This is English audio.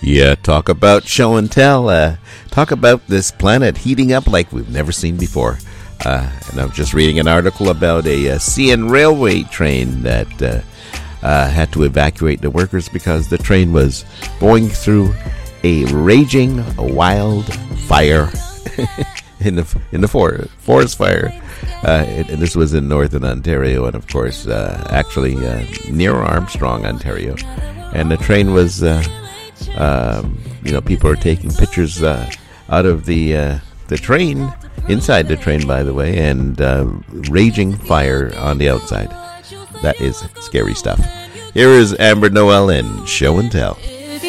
Yeah, talk about show and tell. Talk about this planet heating up like we've never seen before. And I'm just reading an article about a CN railway train that had to evacuate the workers because the train was going through a raging wildfire in the forest fire. And this was in northern Ontario, and of course, actually near Armstrong, Ontario. And the train was, people are taking pictures out of the train, inside the train, by the way, and raging fire on the outside. That is scary stuff. Here is Amber Noel in Show and Tell.